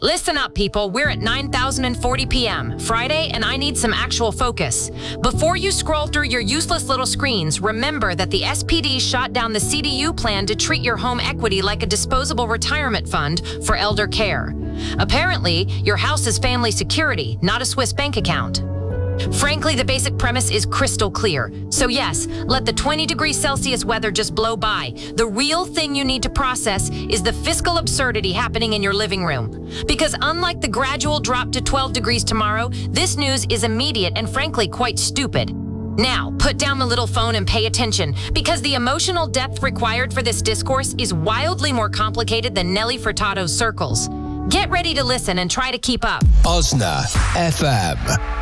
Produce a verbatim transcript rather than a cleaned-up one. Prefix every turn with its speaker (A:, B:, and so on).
A: Listen up, people. We're at nine thousand forty p.m. Friday, and I need some actual focus. Before you scroll through your useless little screens, remember that the S P D shot down the C D U plan to treat your home equity like a disposable retirement fund for elder care. Apparently, your house is family security, not a Swiss bank account. Frankly, the basic premise is crystal clear. So yes, let the twenty degrees Celsius weather just blow by. The real thing you need to process is the fiscal absurdity happening in your living room. Because unlike the gradual drop to twelve degrees tomorrow, this news is immediate and frankly quite stupid. Now, put down the little phone and pay attention, because the emotional depth required for this discourse is wildly more complicated than Nelly Furtado's circles. Get ready to listen and try to keep up.
B: Osna F M.